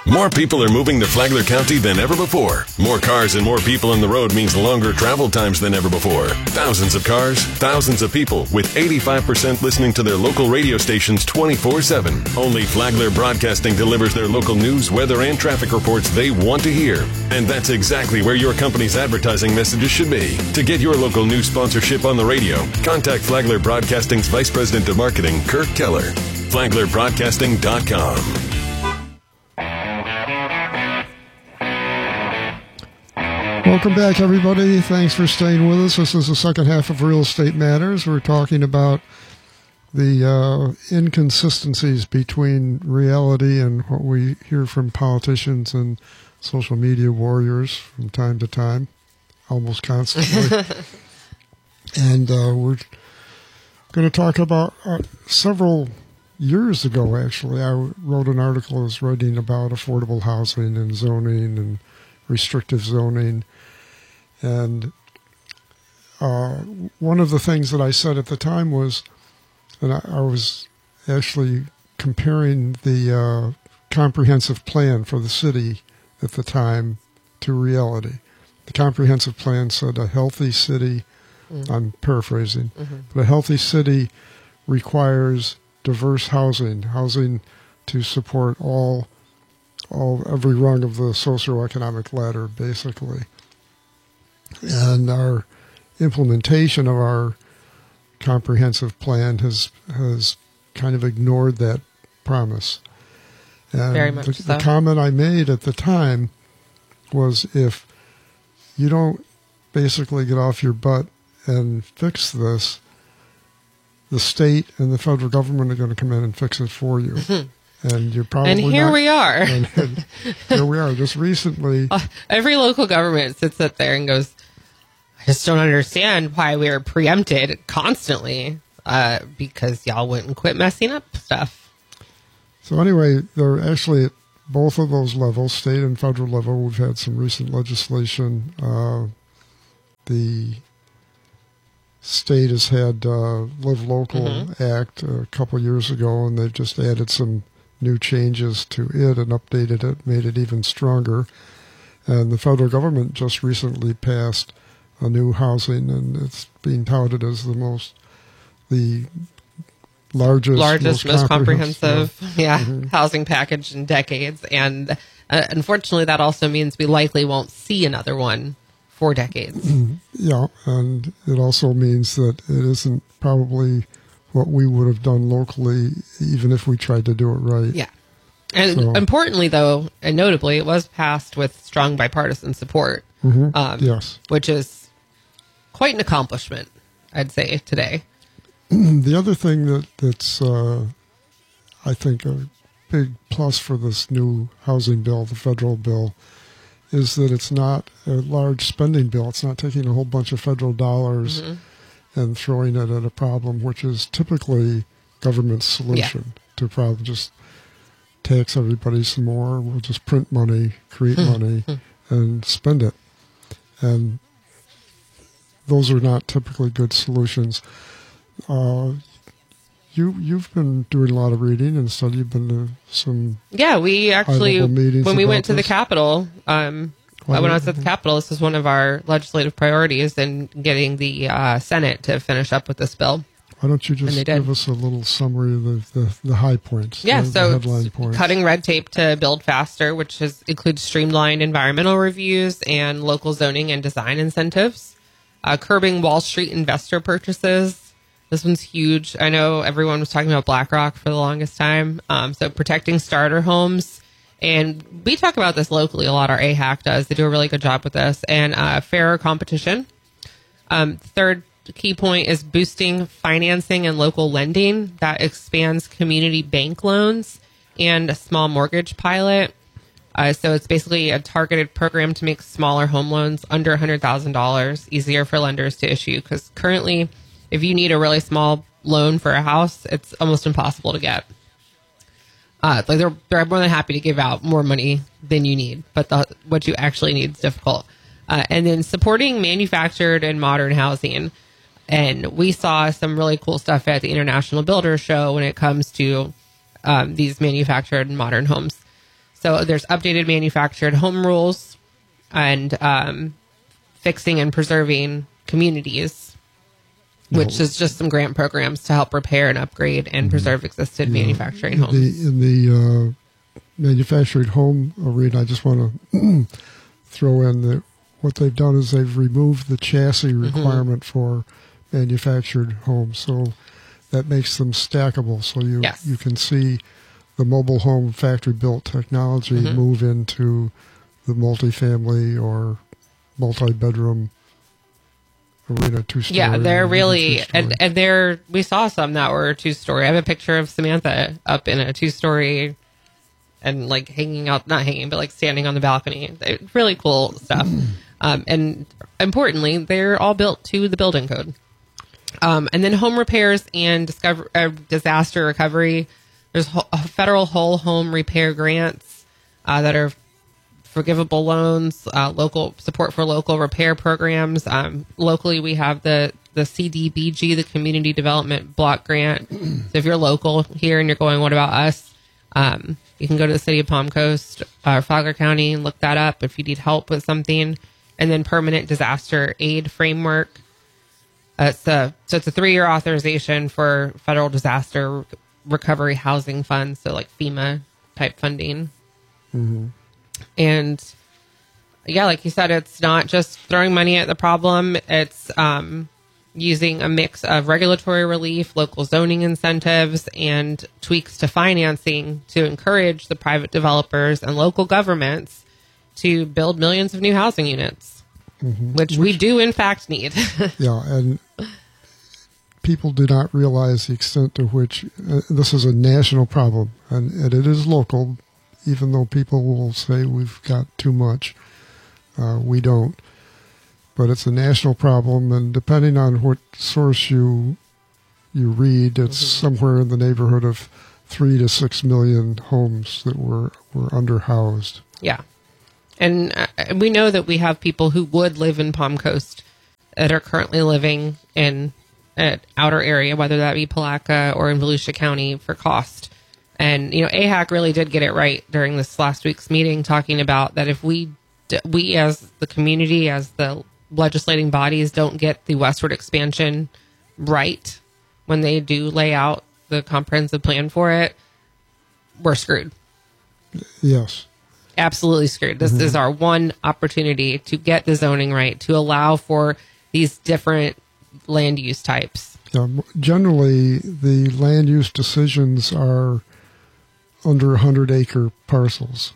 More people are moving to Flagler County than ever before. More cars and more people on the road means longer travel times than ever before. Thousands of cars, thousands of people, with 85% listening to their local radio stations 24/7. Only Flagler Broadcasting delivers their local news, weather, and traffic reports they want to hear. And that's exactly where your company's advertising messages should be. To get your local news sponsorship on the radio, contact Flagler Broadcasting's Vice President of Marketing, Kirk Keller. FlaglerBroadcasting.com. Welcome back, everybody. Thanks for staying with us. This is the second half of Real Estate Matters. We're talking about the inconsistencies between reality and what we hear from politicians and social media warriors from time to time, almost constantly. And we're going to talk about several years ago, actually. I wrote an article I was writing about affordable housing and zoning and restrictive zoning. And one of the things that I said at the time was, and I was actually comparing the comprehensive plan for the city at the time to reality. The comprehensive plan said a healthy city, I'm paraphrasing, but a healthy city requires diverse housing to support every rung of the socioeconomic ladder, basically. And our implementation of our comprehensive plan has kind of ignored that promise. And very much so. The comment I made at the time was, if you don't basically get off your butt and fix this, the state and the federal government are going to come in and fix it for you. And you're probably and here we are. And here we are. Just recently, every local government sits up there and goes, I just don't understand why we are preempted constantly, because y'all wouldn't quit messing up stuff. So anyway, they're actually at both of those levels, state and federal level. We've had some recent legislation. The state has had Live Local Act a couple years ago, and they've just added some new changes to it and updated it, made it even stronger. And the federal government just recently passed a new housing, and it's being touted as the largest, most comprehensive housing package in decades. And unfortunately, that also means we likely won't see another one for decades. Yeah, and it also means that it isn't probably what we would have done locally, even if we tried to do it right. Yeah. And importantly, though, and notably, it was passed with strong bipartisan support, yes, which is quite an accomplishment, I'd say, today. The other thing that's, I think, a big plus for this new housing bill, the federal bill, is that it's not a large spending bill. It's not taking a whole bunch of federal dollars and throwing it at a problem, which is typically government's solution to problem. Just tax everybody some more. We'll just print money, create money, and spend it. And those are not typically good solutions. You've been doing a lot of reading and study. You've been to some we actually, when we went to the Capitol, when I was at the Capitol, this is one of our legislative priorities in getting the Senate to finish up with this bill. Why don't you just give us a little summary of the high points? Yeah, the headline points. Cutting red tape to build faster, which includes streamlined environmental reviews and local zoning and design incentives. Curbing Wall Street investor purchases. This one's huge. I know everyone was talking about BlackRock for the longest time. So protecting starter homes. And we talk about this locally a lot. Our AHAC does. They do a really good job with this. And fairer competition. Third key point is boosting financing and local lending. That expands community bank loans and a small mortgage pilot. So it's basically a targeted program to make smaller home loans under $100,000 easier for lenders to issue. Because currently, if you need a really small loan for a house, it's almost impossible to get. They're more than happy to give out more money than you need, but what you actually need is difficult. And then supporting manufactured and modern housing. And we saw some really cool stuff at the International Builders Show when it comes to these manufactured and modern homes. So there's updated manufactured home rules and fixing and preserving communities, which is just some grant programs to help repair and upgrade and preserve existing manufacturing homes. In the manufactured home arena, I just want to throw in that what they've done is they've removed the chassis requirement for manufactured homes. So that makes them stackable. So you can see the mobile home factory-built technology move into the multifamily or multi-bedroom arena, two-story. Yeah, they're really, and we saw some that were two-story. I have a picture of Samantha up in a two-story and like hanging out, not hanging, but like standing on the balcony. They're really cool stuff. And importantly, they're all built to the building code. And then home repairs and disaster recovery. There's federal whole home repair grants that are forgivable loans, local support for local repair programs. Locally, we have the CDBG, the Community Development Block Grant. So if you're local here and you're going, what about us? You can go to the city of Palm Coast or Flagler County and look that up if you need help with something. And then permanent disaster aid framework. So it's a 3-year authorization for federal disaster recovery housing funds, so like FEMA type funding. And yeah, like you said, it's not just throwing money at the problem. It's using a mix of regulatory relief, local zoning incentives, and tweaks to financing to encourage the private developers and local governments to build millions of new housing units, which we do in fact need. Yeah, and people do not realize the extent to which this is a national problem, and it is local, even though people will say we've got too much. We don't. But it's a national problem, and depending on what source you read, it's somewhere in the neighborhood of 3 to 6 million homes that were underhoused. Yeah. And we know that we have people who would live in Palm Coast that are currently living in an outer area, whether that be Palatka or in Volusia County, for cost. And, AHAC really did get it right during this last week's meeting, talking about that if we as the community, as the legislating bodies, don't get the westward expansion right when they do lay out the comprehensive plan for it, we're screwed. Yes. Absolutely screwed. This is our one opportunity to get the zoning right, to allow for these different land use types. Yeah, generally, the land use decisions are under 100-acre parcels.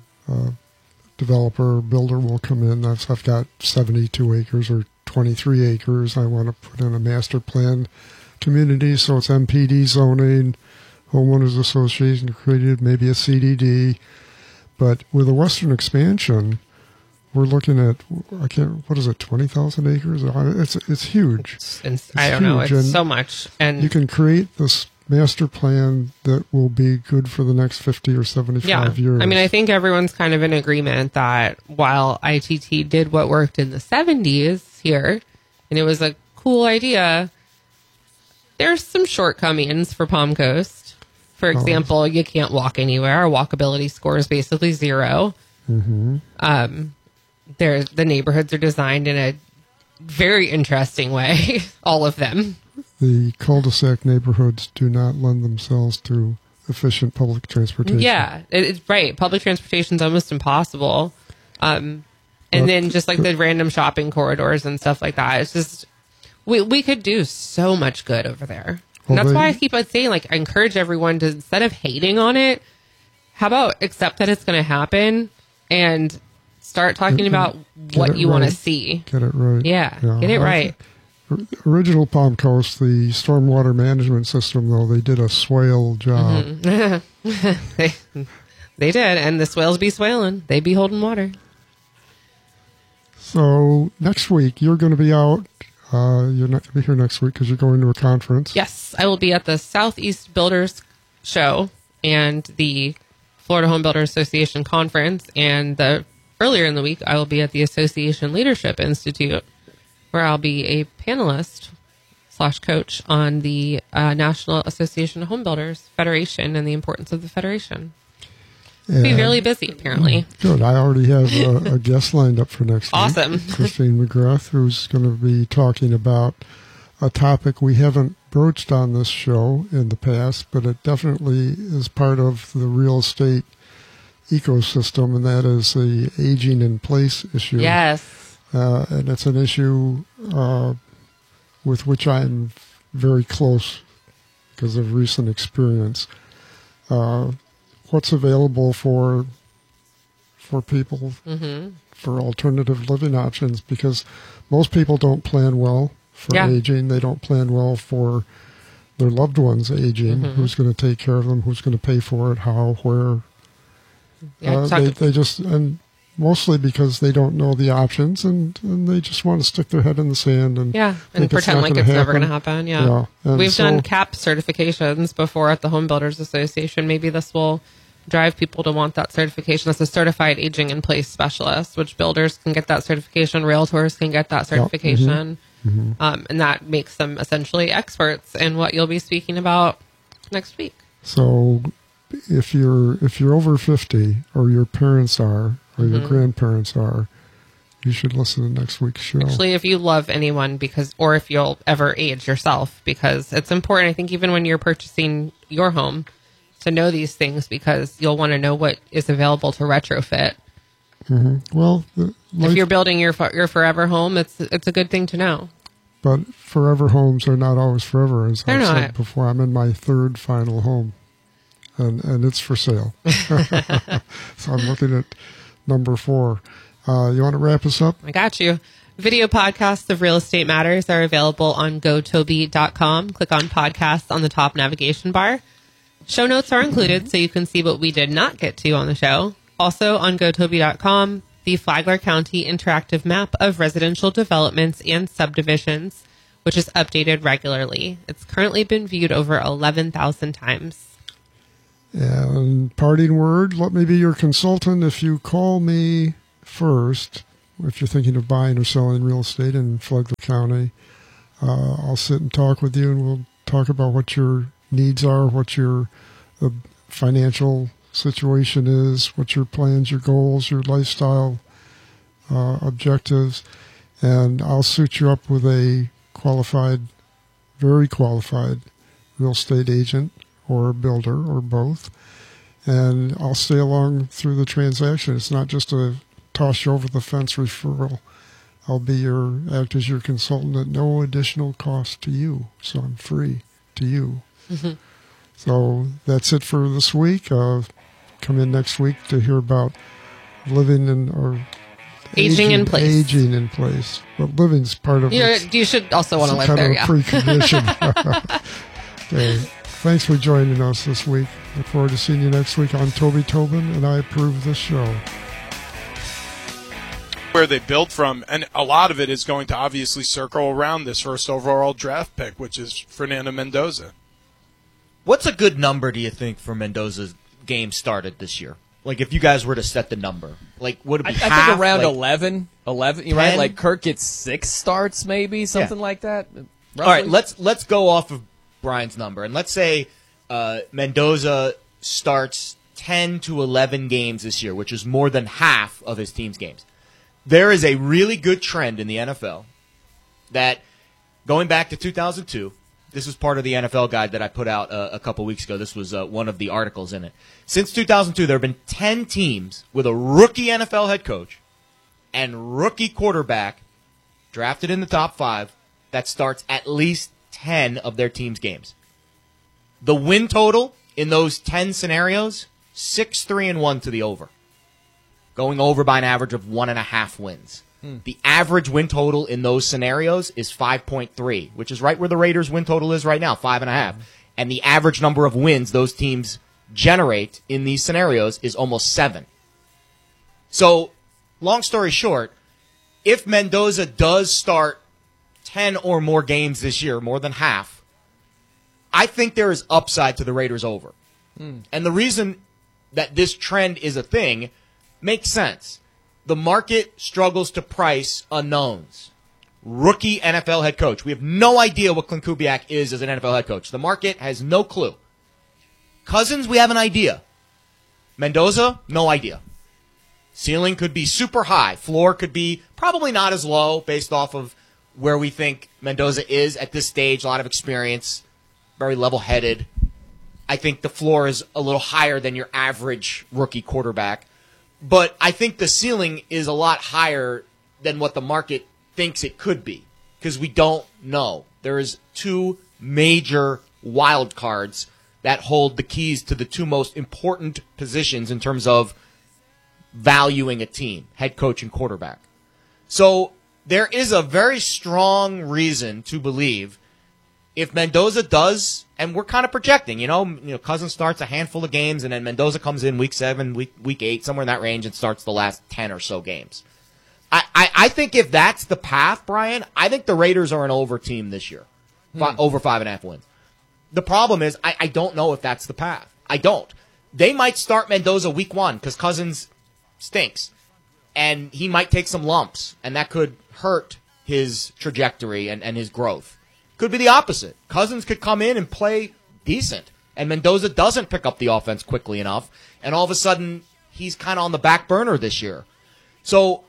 Developer, builder will come in. I've got 72 acres or 23 acres. I want to put in a master plan community, so it's MPD zoning, homeowners association created, maybe a CDD. But with a western expansion, we're looking at, 20,000 acres? It's huge. I don't know. It's so much. And you can create this master plan that will be good for the next 50 or 75 years. I mean, I think everyone's kind of in agreement that while ITT did what worked in the 70s here, and it was a cool idea, there's some shortcomings for Palm Coast. For example, you can't walk anywhere. Our walkability score is basically 0. The neighborhoods are designed in a very interesting way, all of them. The cul-de-sac neighborhoods do not lend themselves to efficient public transportation. Yeah, it's right. Public transportation is almost impossible. And then just like the random shopping corridors and stuff like that. It's just, we could do so much good over there. And that's why I keep on saying, like, I encourage everyone to, instead of hating on it, how about accept that it's going to happen and start talking about what you want to see. Get it right. Yeah, get it right. Original Palm Coast, the stormwater management system, though, they did a swale job. They did, and the swales be swaling. They be holding water. So next week, you're going to be out. You're not going to be here next week because you're going to a conference. Yes, I will be at the Southeast Builders Show and the Florida Home Builders Association Conference. And earlier in the week, I will be at the Association Leadership Institute, where I'll be a panelist / coach on the National Association of Home Builders Federation and the importance of the Federation. Be really busy, apparently. Good. I already have a guest lined up for next week. Awesome. Christine McGrath, who's going to be talking about a topic we haven't broached on this show in the past, but it definitely is part of the real estate ecosystem, and that is the aging in place issue. Yes. And it's an issue with which I'm very close because of recent experience. What's available for people for alternative living options, because most people don't plan well for aging. They don't plan well for their loved ones aging. Who's going to take care of them? Who's going to pay for it? How? Where? They just, and mostly because they don't know the options, and they just want to stick their head in the sand and pretend like it's never going to happen. Yeah. We've done CAP certifications before at the Home Builders Association. Maybe this will drive people to want that certification. That's a certified aging in place specialist, which builders can get that certification, realtors can get that certification. And that makes them essentially experts in what you'll be speaking about next week. So if you're over 50, or your parents are, or your grandparents are, you should listen to next week's show. Actually, if you love anyone, or if you'll ever age yourself, because it's important, I think, even when you're purchasing your home, to know these things, because you'll want to know what is available to retrofit. Well, if you're building your forever home, it's a good thing to know. But forever homes are not always forever, as I said before. I'm in my third final home, and it's for sale. So I'm looking at number 4. You want to wrap us up? I got you. Video podcasts of Real Estate Matters are available on gotoby.com. Click on podcasts on the top navigation bar. Show notes are included, so you can see what we did not get to on the show. Also on gotoby.com, the Flagler County interactive map of residential developments and subdivisions, which is updated regularly. It's currently been viewed over 11,000 times. And parting word, let me be your consultant. If you call me first, if you're thinking of buying or selling real estate in Flagler County, I'll sit and talk with you, and we'll talk about what your needs are, what your financial situation is, what your plans, your goals, your lifestyle objectives, and I'll suit you up with a qualified, very qualified real estate agent or a builder or both, and I'll stay along through the transaction. It's not just a toss you over the fence referral. I'll act as your consultant at no additional cost to you, so I'm free to you. So that's it for this week. Come in next week to hear about living in or aging in place. Aging in place. But living's part of it. You should also want to live kind there. Of a precondition. Okay. Thanks for joining us this week. Look forward to seeing you next week. I'm Toby Tobin, and I approve this show. Where they build from, and a lot of it is going to obviously circle around this first overall draft pick, which is Fernando Mendoza. What's a good number, do you think, for Mendoza's game started this year? Like, if you guys were to set the number, like, would it be half? I think around like 11, right? Like, Kirk gets 6 starts, maybe, something like that. Roughly. All right, let's go off of Brian's number, and let's say Mendoza starts 10 to 11 games this year, which is more than half of his team's games. There is a really good trend in the NFL that, going back to 2002, this was part of the NFL guide that I put out a couple weeks ago. This was one of the articles in it. Since 2002, there have been 10 teams with a rookie NFL head coach and rookie quarterback drafted in the top 5 that starts at least 10 of their team's games. The win total in those 10 scenarios, 6-3-1 to the over. Going over by an average of 1.5 wins. The average win total in those scenarios is 5.3, which is right where the Raiders' win total is right now, 5.5. And the average number of wins those teams generate in these scenarios is almost 7. So, long story short, if Mendoza does start 10 or more games this year, more than half, I think there is upside to the Raiders over. And the reason that this trend is a thing makes sense. The market struggles to price unknowns. Rookie NFL head coach. We have no idea what Clint Kubiak is as an NFL head coach. The market has no clue. Cousins, we have an idea. Mendoza, no idea. Ceiling could be super high. Floor could be probably not as low based off of where we think Mendoza is at this stage. A lot of experience, very level-headed. I think the floor is a little higher than your average rookie quarterback. But I think the ceiling is a lot higher than what the market thinks it could be because we don't know. There is two major wild cards that hold the keys to the two most important positions in terms of valuing a team, head coach and quarterback. So there is a very strong reason to believe if Mendoza does, and we're kind of projecting, Cousins starts a handful of games, and then Mendoza comes in week 7, week 8, somewhere in that range, and starts the last 10 or so games. I think if that's the path, Brian, I think the Raiders are an over team this year, over 5.5 wins. The problem is I don't know if that's the path. I don't. They might start Mendoza week 1 because Cousins stinks, and he might take some lumps, and that could hurt his trajectory and his growth. Could be the opposite. Cousins could come in and play decent, and Mendoza doesn't pick up the offense quickly enough, and all of a sudden he's kind of on the back burner this year. So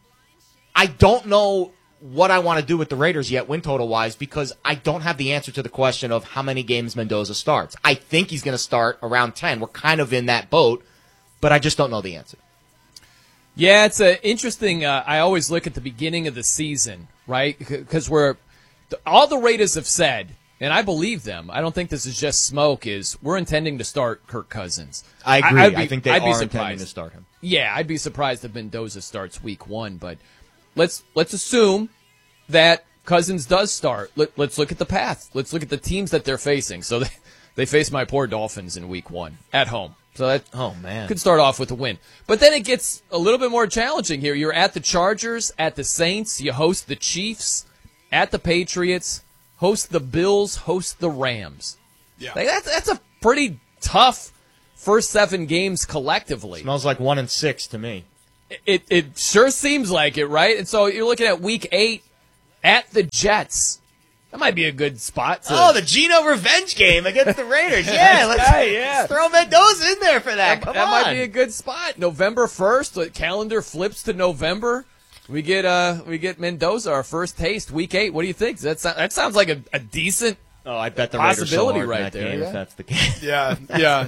I don't know what I want to do with the Raiders yet, win total-wise, because I don't have the answer to the question of how many games Mendoza starts. I think he's going to start around 10. We're kind of in that boat, but I just don't know the answer. Yeah, it's interesting. I always look at the beginning of the season, right? Because all the Raiders have said, and I believe them, I don't think this is just smoke, is we're intending to start Kirk Cousins. I agree. I think they are intending to start him. Yeah, I'd be surprised if Mendoza starts week 1, but let's assume that Cousins does start. Let's look at the path. Let's look at the teams that they're facing. So they face my poor Dolphins in week 1 at home. So that could start off with a win. But then it gets a little bit more challenging here. You're at the Chargers, at the Saints, you host the Chiefs, at the Patriots, host the Bills, host the Rams. Yeah. Like that's a pretty tough first 7 games collectively. Smells like 1-6 to me. It sure seems like it, right? And so you're looking at week 8 at the Jets. That might be a good spot. The Geno revenge game against the Raiders. Yeah, let's throw Mendoza in there for that. Come on. That might be a good spot. November 1st, the calendar flips to November. We get Mendoza, our first taste, week 8. What do you think? That sounds like a decent I bet the Raiders possibility so hard right in that there. game, Yeah. if that's the case. Yeah.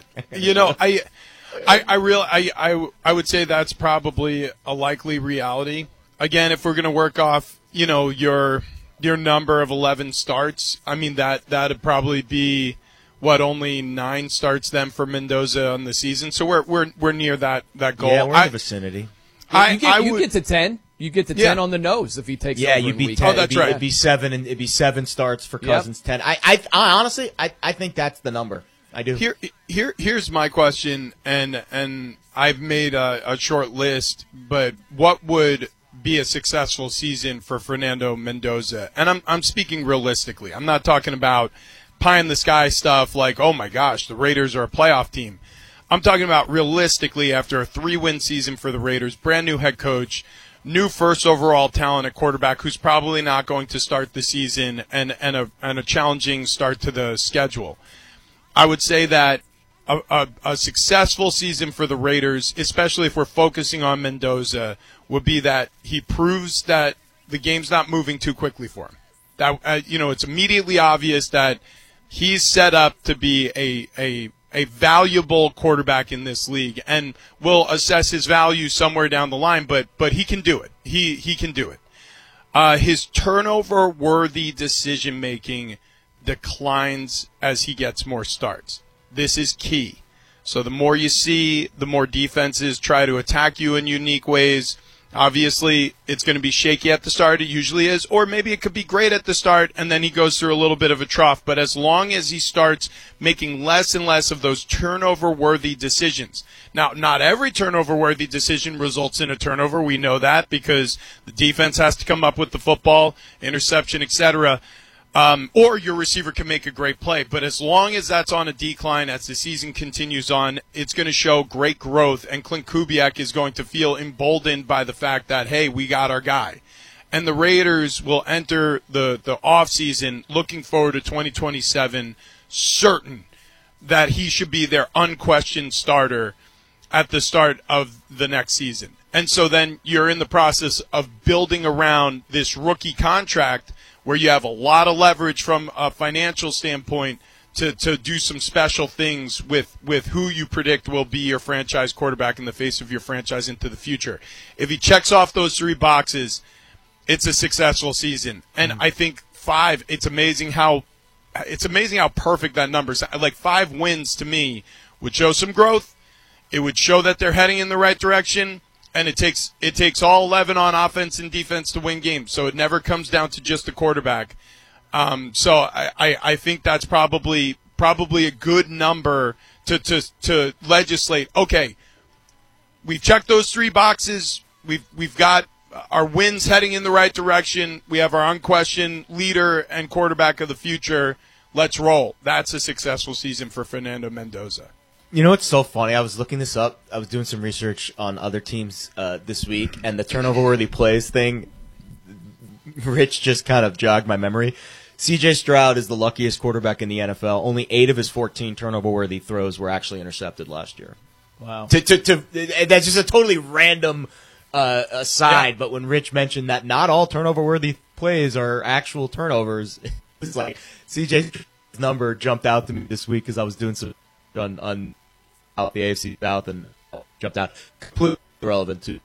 I would say that's probably a likely reality. Again, if we're going to work off, your number of 11 starts, I mean that'd probably be only 9 starts then for Mendoza on the season. So we're near that goal. Yeah, we're in the vicinity. You get to 10. You get to 10 on the nose if he takes over you'd in be week 10. Oh, that's right. It'd be 7, and it'd be 7 starts for Cousins. 10. I honestly, I think that's the number. I do. Here's my question, and I've made a short list. But what would be a successful season for Fernando Mendoza? And I'm speaking realistically. I'm not talking about pie in the sky stuff like, oh my gosh, the Raiders are a playoff team. I'm talking about realistically after a 3-win season for the Raiders, brand new head coach, new first overall talent at quarterback who's probably not going to start the season and a challenging start to the schedule. I would say that a successful season for the Raiders, especially if we're focusing on Mendoza, would be that he proves that the game's not moving too quickly for him. That it's immediately obvious that he's set up to be a valuable quarterback in this league, and we'll assess his value somewhere down the line, but he can do it. He can do it. His turnover-worthy decision-making declines as he gets more starts. This is key. So the more you see, the more defenses try to attack you in unique ways. Obviously, it's going to be shaky at the start. It usually is. Or maybe it could be great at the start, and then he goes through a little bit of a trough. But as long as he starts making less and less of those turnover-worthy decisions. Now, not every turnover-worthy decision results in a turnover. We know that because the defense has to come up with the football, interception, etc., or your receiver can make a great play. But as long as that's on a decline, as the season continues on, it's going to show great growth, and Clint Kubiak is going to feel emboldened by the fact that, hey, we got our guy. And the Raiders will enter the offseason looking forward to 2027, certain that he should be their unquestioned starter at the start of the next season. And so then you're in the process of building around this rookie contract where you have a lot of leverage from a financial standpoint to do some special things with who you predict will be your franchise quarterback in the face of your franchise into the future. If he checks off those 3 boxes, it's a successful season. And I think 5, it's amazing how perfect that number is. Like 5 wins to me would show some growth. It would show that they're heading in the right direction. And it takes all 11 on offense and defense to win games. So it never comes down to just the quarterback. So I think that's probably a good number to legislate. Okay, we've checked those 3 boxes. We've got our wins heading in the right direction. We have our unquestioned leader and quarterback of the future. Let's roll. That's a successful season for Fernando Mendoza. You know what's so funny? I was looking this up. I was doing some research on other teams this week, and the turnover-worthy plays thing, Rich just kind of jogged my memory. C.J. Stroud is the luckiest quarterback in the NFL. Only 8 of his 14 turnover-worthy throws were actually intercepted last year. Wow. That's just a totally random aside, but when Rich mentioned that not all turnover-worthy plays are actual turnovers, it was like C.J.'s number jumped out to me this week because I was doing some on out the AFC South and jumped out. Completely irrelevant to.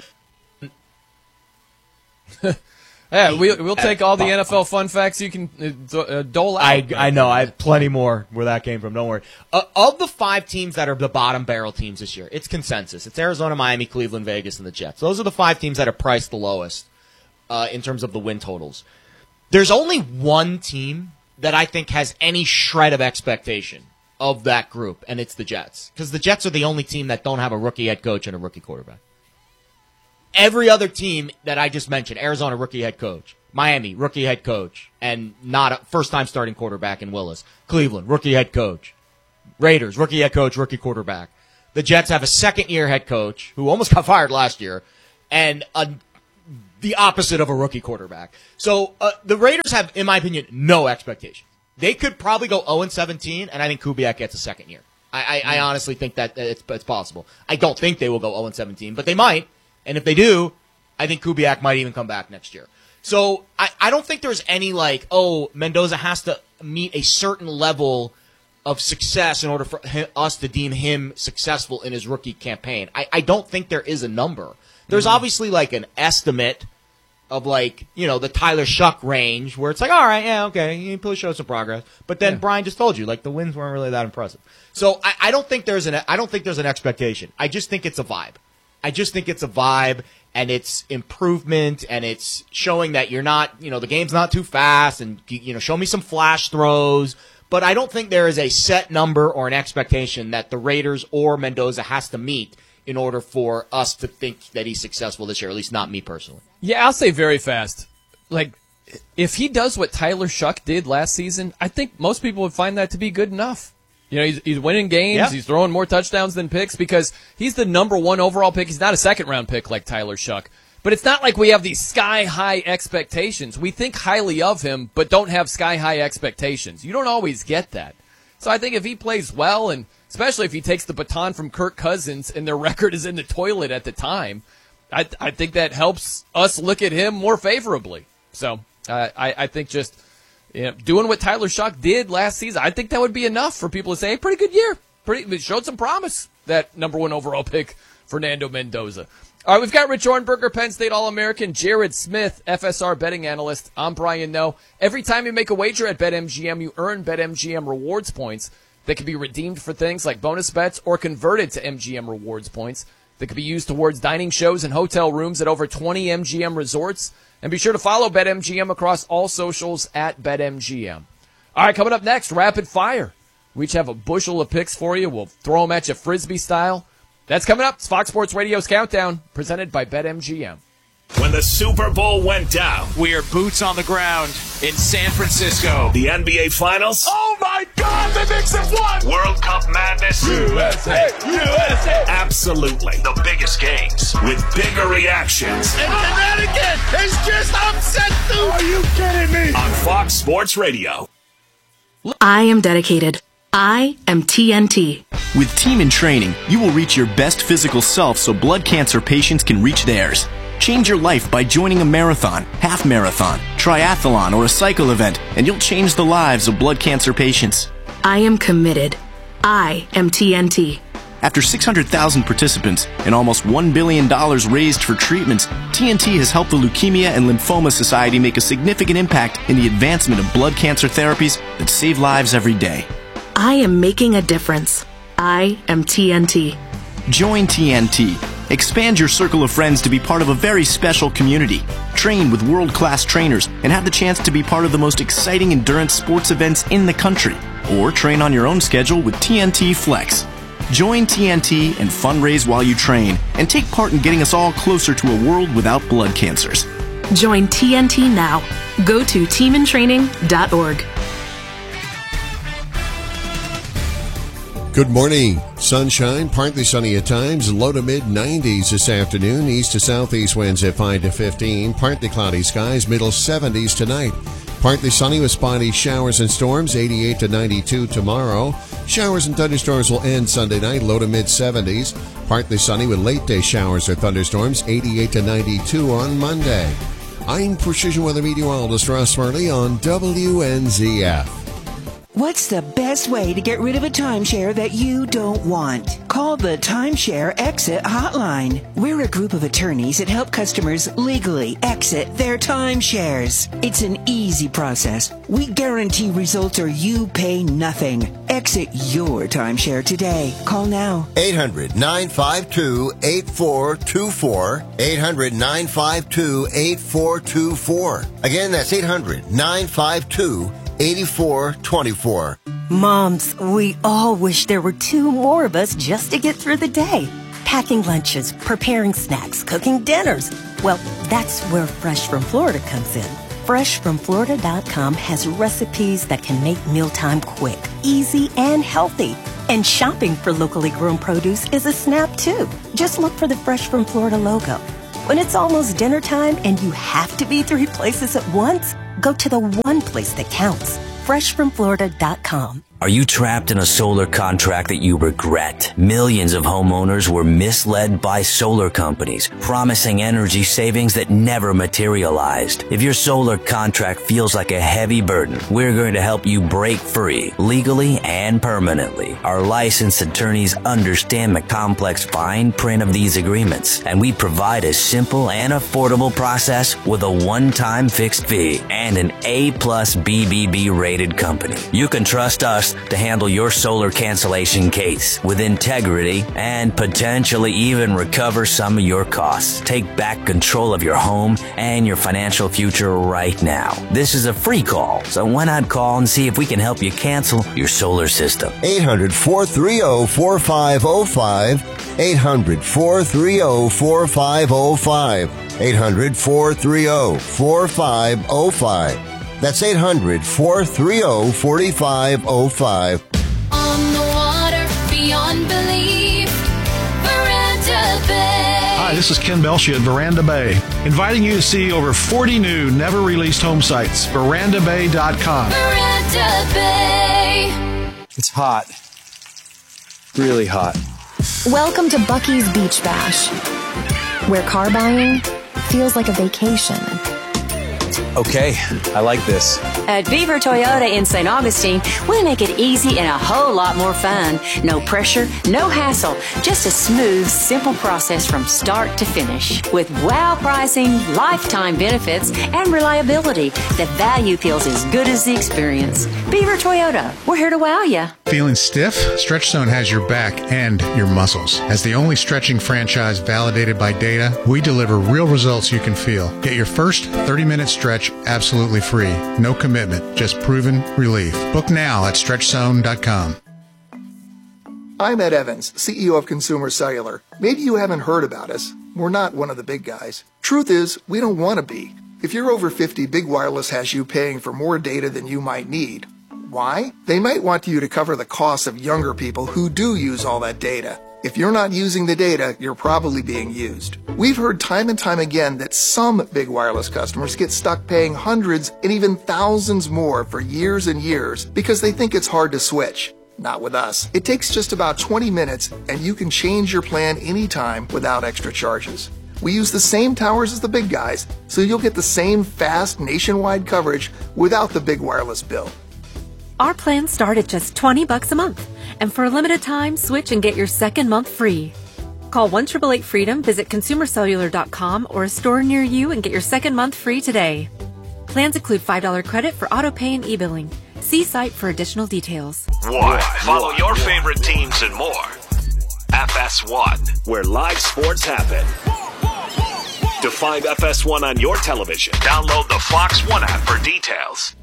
Yeah, we'll take all the NFL fun facts you can dole out. I know. I have plenty more where that came from. Don't worry. Of the 5 teams that are the bottom barrel teams this year, it's consensus. It's Arizona, Miami, Cleveland, Vegas, and the Jets. Those are the 5 teams that are priced the lowest in terms of the win totals. There's only one team that I think has any shred of expectation of that group, and it's the Jets. Because the Jets are the only team that don't have a rookie head coach and a rookie quarterback. Every other team that I just mentioned, Arizona, rookie head coach. Miami, rookie head coach, and not a first-time starting quarterback in Willis. Cleveland, rookie head coach. Raiders, rookie head coach, rookie quarterback. The Jets have a second-year head coach who almost got fired last year, and the opposite of a rookie quarterback. So the Raiders have, in my opinion, no expectation. They could probably go 0-17, and I think Kubiak gets a second year. I honestly think that it's possible. I don't think they will go 0-17, but they might. And if they do, I think Kubiak might even come back next year. So I don't think there's any Mendoza has to meet a certain level of success in order for us to deem him successful in his rookie campaign. I don't think there is a number. There's obviously an estimate of the Tyler Shuck range where it's all right, yeah, okay, he probably showed some progress. But then Brian just told you, the wins weren't really that impressive. So I don't think there's an expectation. I just think it's a vibe. And it's improvement, and it's showing that you're not, the game's not too fast, and, show me some flash throws. But I don't think there is a set number or an expectation that the Raiders or Mendoza has to meet in order for us to think that he's successful this year, at least not me personally. Yeah, I'll say very fast. If he does what Tyler Shuck did last season, I think most people would find that to be good enough. He's winning games. Yeah. He's throwing more touchdowns than picks because he's the number 1 overall pick. He's not a second-round pick like Tyler Shuck. But it's not like we have these sky-high expectations. We think highly of him, but don't have sky-high expectations. You don't always get that. So I think if he plays well, and especially if he takes the baton from Kirk Cousins and their record is in the toilet at the time, I think that helps us look at him more favorably. So I think just doing what Tyler Shuck did last season, I think that would be enough for people to say, hey, pretty good year. It showed some promise, that number 1 overall pick, Fernando Mendoza. All right, we've got Rich Ohrnberger, Penn State All-American, Jared Smith, FSR betting analyst. I'm Brian Noe. Every time you make a wager at BetMGM, you earn BetMGM rewards points that can be redeemed for things like bonus bets or converted to MGM rewards points that can be used towards dining shows and hotel rooms at over 20 MGM resorts. And be sure to follow BetMGM across all socials at BetMGM. All right, coming up next, Rapid Fire. We each have a bushel of picks for you. We'll throw them at you Frisbee style. That's coming up. It's Fox Sports Radio's Countdown, presented by BetMGM. When the Super Bowl went down, we are boots on the ground in San Francisco. The NBA Finals. Oh, my God, the Knicks have won! World Cup madness. USA! USA! Absolutely. The biggest games with bigger reactions. And Connecticut has just upset the... Are you kidding me? On Fox Sports Radio. I am dedicated. I am TNT. With Team in Training, you will reach your best physical self so blood cancer patients can reach theirs. Change your life by joining a marathon, half marathon, triathlon, or a cycle event, and you'll change the lives of blood cancer patients. I am committed. I am TNT. After 600,000 participants and almost $1 billion raised for treatments, TNT has helped the Leukemia and Lymphoma Society make a significant impact in the advancement of blood cancer therapies that save lives every day. I am making a difference. I am TNT. Join TNT. Expand your circle of friends to be part of a very special community. Train with world-class trainers and have the chance to be part of the most exciting endurance sports events in the country. Or train on your own schedule with TNT Flex. Join TNT and fundraise while you train and take part in getting us all closer to a world without blood cancers. Join TNT now. Go to teamintraining.org. Good morning. Sunshine, partly sunny at times, low to mid 90s this afternoon. East to southeast winds at 5 to 15. Partly cloudy skies, middle 70s tonight. Partly sunny with spotty showers and storms, 88 to 92 tomorrow. Showers and thunderstorms will end Sunday night, low to mid 70s. Partly sunny with late day showers or thunderstorms, 88 to 92 on Monday. I'm Precision Weather Meteorologist Ross Marley on WNZF. What's the best way to get rid of a timeshare that you don't want? Call the Timeshare Exit Hotline. We're a group of attorneys that help customers legally exit their timeshares. It's an easy process. We guarantee results or you pay nothing. Exit your timeshare today. Call now. 800-952-8424. 800-952-8424. Again, that's 800-952-8424. 8424. Moms, we all wish there were two more of us just to get through the day. Packing lunches, preparing snacks, cooking dinners. Well, that's where Fresh from Florida comes in. FreshFromFlorida.com has recipes that can make mealtime quick, easy, and healthy. And shopping for locally grown produce is a snap, too. Just look for the Fresh from Florida logo. When it's almost dinner time and you have to be 3 places at once, go to the one place that counts. FreshFromFlorida.com. Are you trapped in a solar contract that you regret? Millions of homeowners were misled by solar companies, promising energy savings that never materialized. If your solar contract feels like a heavy burden, we're going to help you break free, legally and permanently. Our licensed attorneys understand the complex fine print of these agreements, and we provide a simple and affordable process with a one-time fixed fee and an A+ BBB rated company. You can trust us to handle your solar cancellation case with integrity and potentially even recover some of your costs. Take back control of your home and your financial future right now. This is a free call, so why not call and see if we can help you cancel your solar system? 800-430-4505. 800-430-4505. 800-430-4505. That's 800-430-4505. On the water, beyond belief, Veranda Bay. Hi, this is Ken Belshie at Veranda Bay, inviting you to see over 40 new, never-released home sites. VerandaBay.com. Veranda Bay. It's hot. Really hot. Welcome to Buc-ee's Beach Bash, where car buying feels like a vacation. Okay, I like this. At Beaver Toyota in St. Augustine, we make it easy and a whole lot more fun. No pressure, no hassle, just a smooth, simple process from start to finish. With wow pricing, lifetime benefits, and reliability, the value feels as good as the experience. Beaver Toyota, we're here to wow you. Feeling stiff? Stretch Zone has your back and your muscles. As the only stretching franchise validated by data, we deliver real results you can feel. Get your first 30-minute stretch absolutely free. No commitment, just proven relief. Book now at StretchZone.com. I'm Ed Evans, CEO of Consumer Cellular. Maybe you haven't heard about us. We're not one of the big guys. Truth is, we don't want to be. If you're over 50, Big Wireless has you paying for more data than you might need. Why? They might want you to cover the costs of younger people who do use all that data. If you're not using the data, you're probably being used. We've heard time and time again that some Big Wireless customers get stuck paying hundreds and even thousands more for years and years because they think it's hard to switch. Not with us. It takes just about 20 minutes, and you can change your plan anytime without extra charges. We use the same towers as the big guys, so you'll get the same fast nationwide coverage without the big wireless bill. Our plans start at just $20 a month, and for a limited time, switch and get your second month free. Call 1-888-FREEDOM, visit consumercellular.com or a store near you and get your second month free today. Plans include $5 credit for auto pay and e-billing. See site for additional details. One. Follow your favorite teams and more. FS1, where live sports happen. To find FS1 on your television, download the Fox One app for details.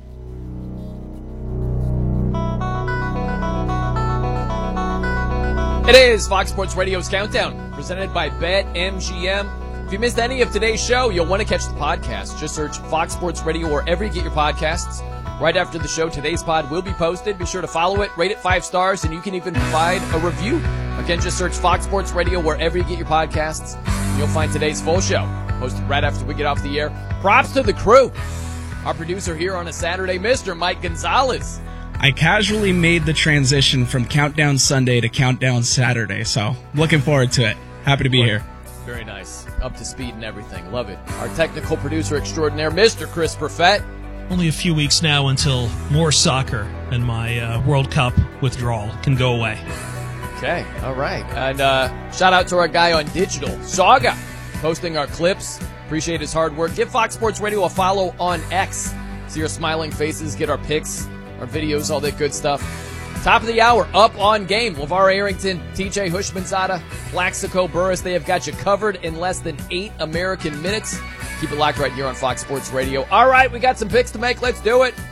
It is Fox Sports Radio's Countdown, presented by BetMGM. If you missed any of today's show, you'll want to catch the podcast. Just search Fox Sports Radio wherever you get your podcasts. Right after the show, today's pod will be posted. Be sure to follow it, rate it 5 stars, and you can even provide a review. Again, just search Fox Sports Radio wherever you get your podcasts. You'll find today's full show posted right after we get off the air. Props to the crew. Our producer here on a Saturday, Mr. Mike Gonzalez. I casually made the transition from Countdown Sunday to Countdown Saturday, so looking forward to it. Happy to be here. Very nice. Up to speed and everything. Love it. Our technical producer extraordinaire, Mr. Chris Perfett. Only a few weeks now until more soccer and my World Cup withdrawal can go away. Okay, all right. And shout out to our guy on digital, Saga, posting our clips. Appreciate his hard work. Give Fox Sports Radio a follow on X. See our smiling faces, get our pics, our videos, all that good stuff. Top of the hour, Up on Game. LeVar Arrington, TJ Hushmanzada, Plaxico Burris. They have got you covered in less than 8 American minutes. Keep it locked right here on Fox Sports Radio. All right, we got some picks to make. Let's do it.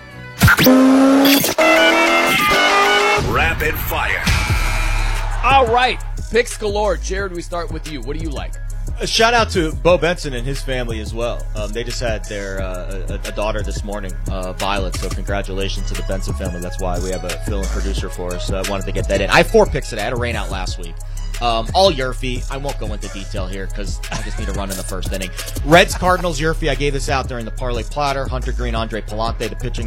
Rapid fire. All right, picks galore. Jared, we start with you. What do you like? A shout out to Bo Benson and his family as well. They just had their a daughter this morning, Violet. So congratulations to the Benson family. That's why we have a fill-in producer for us. I wanted to get that in. I have 4 picks today. I had a rain out last week. All Yurfie. I won't go into detail here because I just need to run in the first inning. Reds, Cardinals, Yurfie. I gave this out during the Parlay Platter. Hunter Green, Andre Palante, the pitching